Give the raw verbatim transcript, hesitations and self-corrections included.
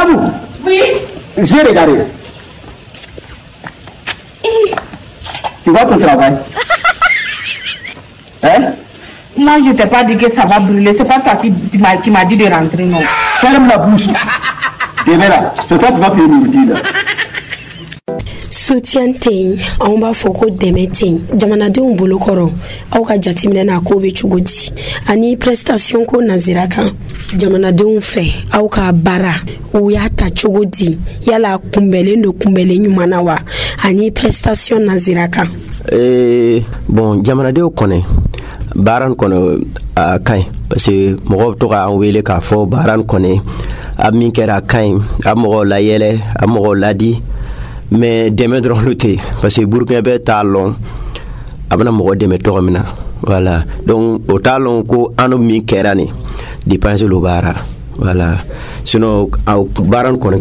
Madame. Oui. J'ai regardé. Et... Tu vois ton travail? Hein? Moi, je t'ai pas dit que ça va brûler. C'est pas toi qui, qui m'a qui m'a dit de rentrer, non. Ferme la bouche. Tu verras là. C'est toi qui vas payer le là. Soutien tein on b'a fɔ ko dɛmɛ tein jamanadenw bolo kɔrɔ aw ka jateminɛ na ko bɛ cogo di ani prestation ko nazira kan jamanadenw fɛ aw ka baara u y'a ta cogo di yala kunbɛlen do kunbɛlen ɲuman na wa ani prestation nazira kan eh bon jamanadenw kɔnɛ baran kɔnɔ a kaɲ parce que mɔgɔw to ka an wele k'a fɔ baran kɔnɛ a min kɛra a kaɲ a mɔgɔw layɛlɛ a mɔgɔw ladi mais dɛmɛ dɔrɔn lu tɛ parce que burukina bɛ t'a lɔn a bɛna mɔgɔ dɛmɛ tɔgɔ min na voilà donc o t'a lɔn ko an min kɛra nin dépense lo baara voilà sinon baara kɔnɔ